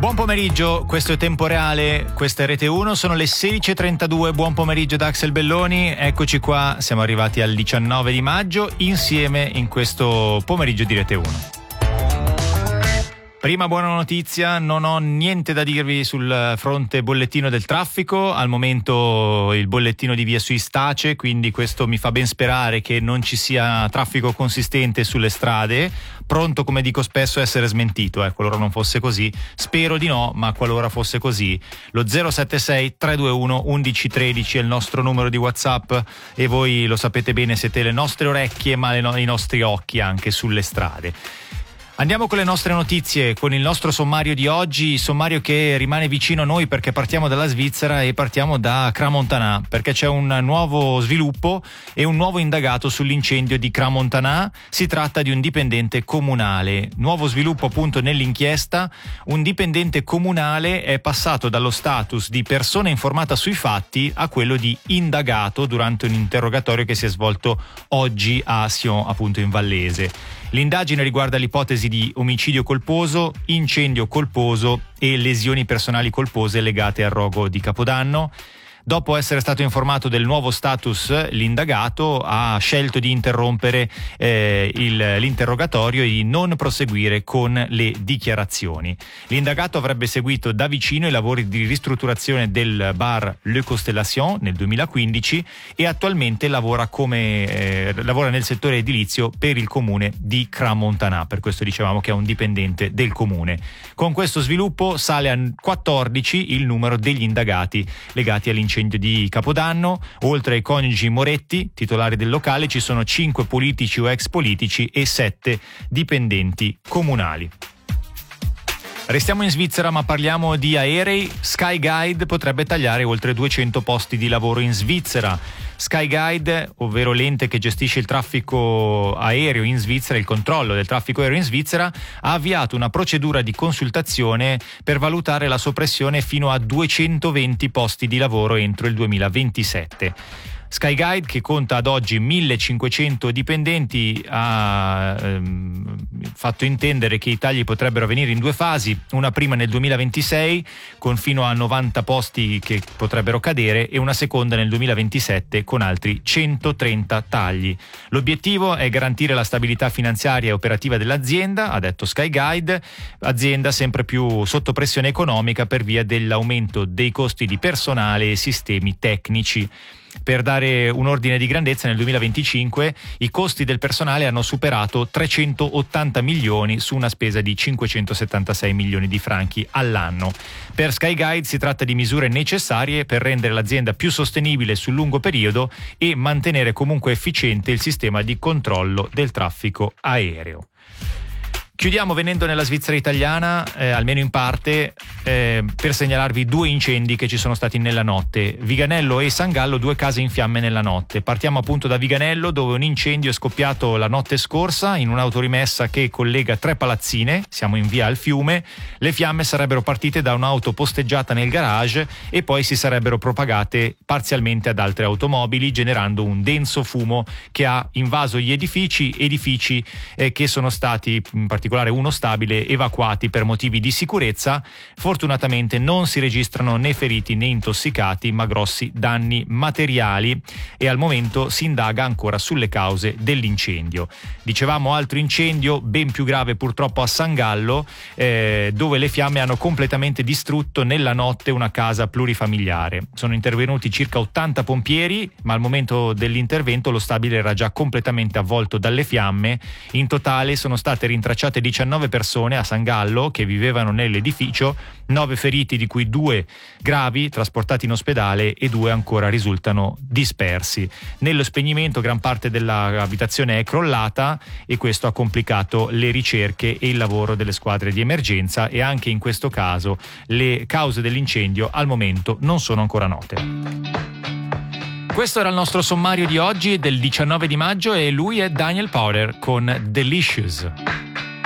Buon pomeriggio, questo è Tempo Reale, questa è Rete 1, sono le 16.32, buon pomeriggio da Axel Belloni, eccoci qua, siamo arrivati al 19 di maggio insieme in questo pomeriggio di Rete 1. Prima buona notizia, non ho niente da dirvi sul fronte bollettino del traffico, al momento il bollettino di via Suis tace, quindi questo mi fa ben sperare che non ci sia traffico consistente sulle strade, pronto come dico spesso a essere smentito, qualora non fosse così, spero di no, ma qualora fosse così, lo 076 321 1113 è il nostro numero di WhatsApp e voi lo sapete bene, siete le nostre orecchie ma i nostri occhi anche sulle strade. Andiamo con le nostre notizie, con il nostro sommario di oggi, sommario che rimane vicino a noi perché partiamo dalla Svizzera e partiamo da Crans-Montana, perché c'è un nuovo sviluppo e un nuovo indagato sull'incendio di Crans-Montana. Si tratta di un dipendente comunale. Nuovo sviluppo appunto nell'inchiesta, un dipendente comunale è passato dallo status di persona informata sui fatti a quello di indagato durante un interrogatorio che si è svolto oggi a Sion, appunto in Vallese. L'indagine riguarda l'ipotesi di omicidio colposo, incendio colposo e lesioni personali colpose legate al rogo di Capodanno. Dopo essere stato informato del nuovo status, l'indagato ha scelto di interrompere l'interrogatorio e di non proseguire con le dichiarazioni. L'indagato avrebbe seguito da vicino i lavori di ristrutturazione del bar Le Constellation nel 2015 e attualmente lavora nel settore edilizio per il comune di Crans-Montana, per questo dicevamo che è un dipendente del comune. Con questo sviluppo sale a 14 il numero degli indagati legati all'incendio di Capodanno. Oltre ai coniugi Moretti, titolari del locale, ci sono 5 politici o ex politici e 7 dipendenti comunali. Restiamo in Svizzera ma parliamo di aerei. Skyguide potrebbe tagliare oltre 200 posti di lavoro in Svizzera. Skyguide, ovvero l'ente che gestisce il traffico aereo in Svizzera, il controllo del traffico aereo in Svizzera, ha avviato una procedura di consultazione per valutare la soppressione fino a 220 posti di lavoro entro il 2027. Skyguide, che conta ad oggi 1500 dipendenti, ha fatto intendere che i tagli potrebbero avvenire in 2 fasi, una prima nel 2026 con fino a 90 posti che potrebbero cadere e una seconda nel 2027 con altri 130 tagli. L'obiettivo è garantire la stabilità finanziaria e operativa dell'azienda, ha detto Skyguide, azienda sempre più sotto pressione economica per via dell'aumento dei costi di personale e sistemi tecnici. Per dare un ordine di grandezza, nel 2025 i costi del personale hanno superato 380 milioni su una spesa di 576 milioni di franchi all'anno. Per Skyguide si tratta di misure necessarie per rendere l'azienda più sostenibile sul lungo periodo e mantenere comunque efficiente il sistema di controllo del traffico aereo. Chiudiamo venendo nella Svizzera italiana, almeno in parte, per segnalarvi 2 incendi che ci sono stati nella notte. Viganello e San Gallo, 2 case in fiamme nella notte. Partiamo appunto da Viganello, dove un incendio è scoppiato la notte scorsa in un'autorimessa che collega 3 palazzine, siamo in via al Fiume. Le fiamme sarebbero partite da un'auto posteggiata nel garage e poi si sarebbero propagate parzialmente ad altre automobili, generando un denso fumo che ha invaso gli edifici che sono stati, in particolare uno stabile, evacuati per motivi di sicurezza. Fortunatamente non si registrano né feriti né intossicati, ma grossi danni materiali e al momento si indaga ancora sulle cause dell'incendio. Dicevamo altro incendio ben più grave purtroppo a San Gallo, dove le fiamme hanno completamente distrutto nella notte una casa plurifamiliare. Sono intervenuti circa 80 pompieri, ma al momento dell'intervento lo stabile era già completamente avvolto dalle fiamme. In totale sono state rintracciate 19 persone a San Gallo che vivevano nell'edificio, 9 feriti di cui 2 gravi trasportati in ospedale e 2 ancora risultano dispersi. Nello spegnimento gran parte dell'abitazione è crollata e questo ha complicato le ricerche e il lavoro delle squadre di emergenza e anche in questo caso le cause dell'incendio al momento non sono ancora note. Questo era il nostro sommario di oggi del 19 di maggio e lui è Daniel Powder con Delicious.